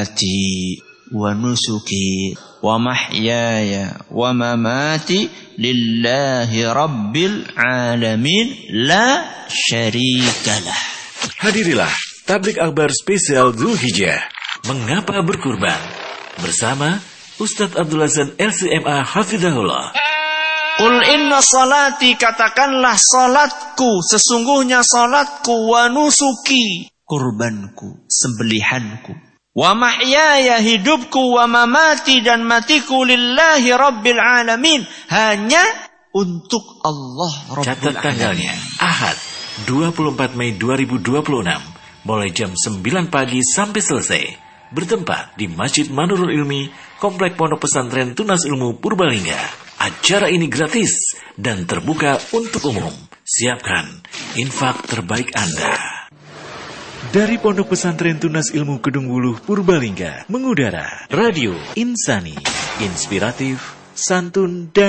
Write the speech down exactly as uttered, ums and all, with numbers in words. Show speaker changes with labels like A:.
A: salati wa nusuki wa mahyaya wa mamati lillahi rabbil alamin la syarikalah.
B: Hadirilah tablik akbar spesial Dzulhijjah, mengapa berkurban, bersama Ustadz Abdul Hasan L C M A Hafizahullah.
A: Qul inna salati, katakanlah salatku, sesungguhnya salatku, wa nusuki, kurbanku, sembelihanku, wa mahyaya, hidupku, wa mamati, dan matiku, lillahi rabbil alamin, hanya untuk Allah Rabbul
B: Catat tanggalnya, Ahad, dua puluh empat Mei dua ribu dua puluh enam, mulai jam sembilan pagi sampai selesai, bertempat di Masjid Manurul Ilmi, Komplek Pondok Pesantren Tunas Ilmu Purbalingga. Acara ini gratis dan terbuka untuk umum. Siapkan infak terbaik Anda. Dari Pondok Pesantren Tunas Ilmu Kedung Wuluh Purbalingga, mengudara Radio Insani, inspiratif, santun, dan